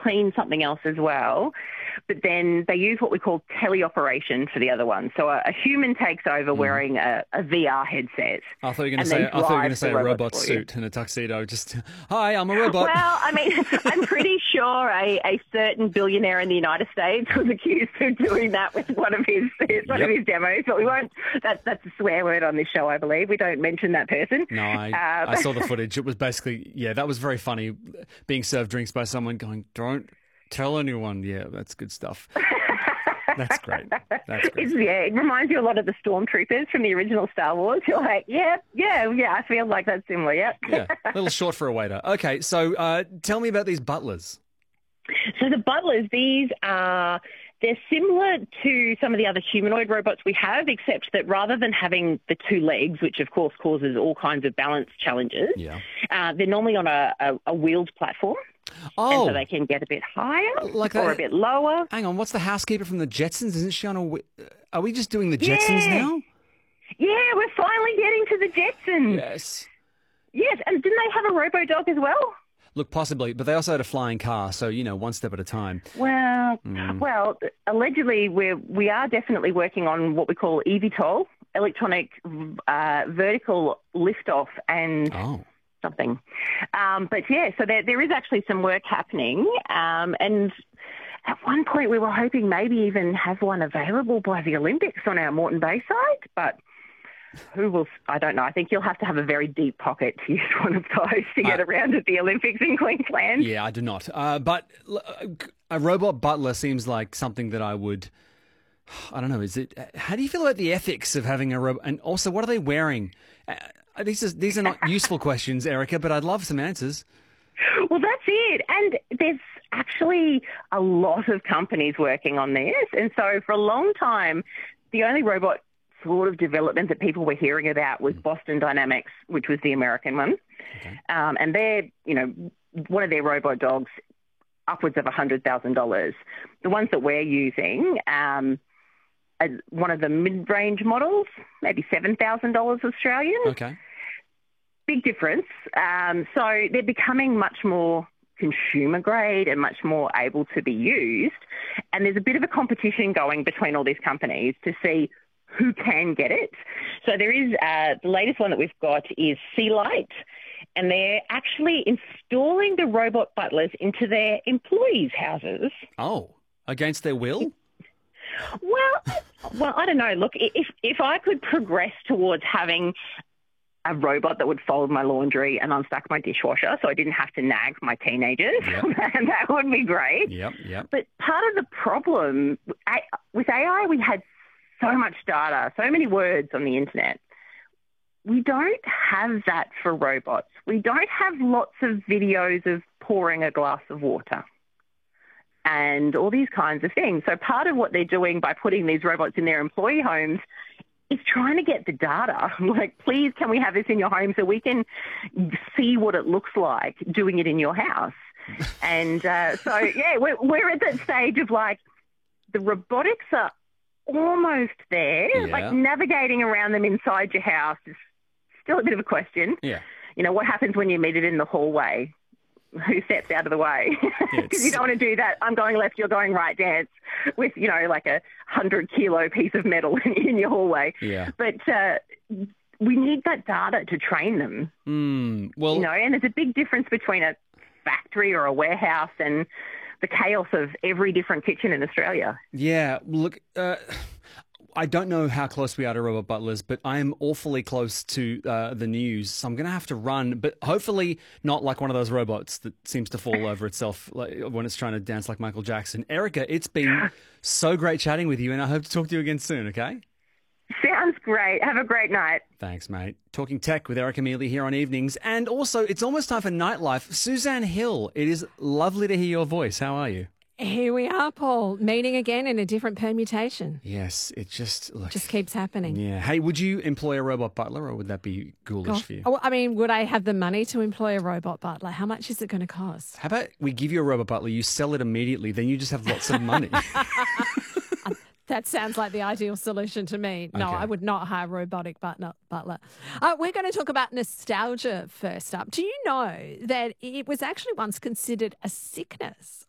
clean something else as well. But then they use what we call teleoperation for the other one. So a human takes over wearing a VR headset. I thought you were going to say a robot suit and a tuxedo. Just, hi, I'm a robot. Well, I mean, I'm pretty sure a certain billionaire in the United States was accused of doing that with one of his demos. But we won't. That's a swear word on this show, I believe. We don't mention that person. No, I saw the footage. It was basically, that was very funny. Being served drinks by someone going, "Don't tell anyone." Yeah, that's good stuff. That's great. It reminds you a lot of the stormtroopers from the original Star Wars. You're like, yeah, I feel like that's similar, yeah. Yeah, a little short for a waiter. Okay, so tell me about these butlers. So the butlers, they're similar to some of the other humanoid robots we have, except that rather than having the two legs, which of course causes all kinds of balance challenges, they're normally on a wheeled platform. Oh. And so they can get a bit higher or a bit lower. Hang on, what's the housekeeper from the Jetsons? Isn't she on are we just doing the Jetsons now? Yeah, we're finally getting to the Jetsons. Yes. Yes, and didn't they have a robo-dog as well? Look, possibly, but they also had a flying car, so, one step at a time. Well, allegedly we are definitely working on what we call eVTOL, electronic vertical liftoff and... Oh. Something. So there is actually some work happening. And at one point we were hoping maybe even have one available by the Olympics on our Moreton Bay site, but I don't know. I think you'll have to have a very deep pocket to use one of those to get around at the Olympics in Queensland. Yeah, I do not. But a robot butler seems like something that I would... I don't know. How do you feel about the ethics of having a robot? And also, what are they wearing? These are not useful questions, Erica, but I'd love some answers. Well, that's it. And there's actually a lot of companies working on this. And so for a long time, the only robot sort of development that people were hearing about was Boston Dynamics, which was the American one. Okay. And they're, one of their robot dogs, upwards of $100,000. The ones that we're using, one of the mid-range models, maybe $7,000 Australian. Okay. Big difference. So they're becoming much more consumer grade and much more able to be used. And there's a bit of a competition going between all these companies to see who can get it. So there is the latest one that we've got is Sealight, and they're actually installing the robot butlers into their employees' houses. Oh, against their will? Well, I don't know. Look, if I could progress towards having a robot that would fold my laundry and unstack my dishwasher so I didn't have to nag my teenagers, that would be great. Yep. But part of the problem with AI, we had so much data, so many words on the internet. We don't have that for robots. We don't have lots of videos of pouring a glass of water and all these kinds of things. So part of what they're doing by putting these robots in their employee homes is trying to get the data. Like, please, can we have this in your home so we can see what it looks like doing it in your house? And we're at that stage of, like, the robotics are almost there. Yeah. Like, navigating around them inside your house is still a bit of a question. Yeah. What happens when you meet it in the hallway? Who steps out of the way? Because you don't want to do that I'm going left, you're going right dance with, like a 100-kilo piece of metal in your hallway. Yeah. But we need that data to train them. And there's a big difference between a factory or a warehouse and the chaos of every different kitchen in Australia. Yeah, look, I don't know how close we are to robot butlers, but I am awfully close to the news, so I'm going to have to run, but hopefully not like one of those robots that seems to fall over itself when it's trying to dance like Michael Jackson. Erica, it's been so great chatting with you, and I hope to talk to you again soon, okay? Sounds great. Have a great night. Thanks, mate. Talking tech with Erica Mealy here on Evenings. And also, it's almost time for Nightlife. Suzanne Hill, it is lovely to hear your voice. How are you? Here we are, Paul, meeting again in a different permutation. Yes, it just keeps happening. Yeah. Hey, would you employ a robot butler, or would that be ghoulish for you? I mean, would I have the money to employ a robot butler? How much is it going to cost? How about we give you a robot butler, you sell it immediately, then you just have lots of money. That sounds like the ideal solution to me. No, Okay. I would not hire a robotic butler. We're going to talk about nostalgia first up. Do you know that it was actually once considered a sickness?